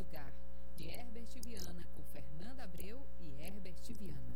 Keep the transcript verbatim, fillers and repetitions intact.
Lugar, de Herbert Viana, com Fernanda Abreu e Herbert Viana.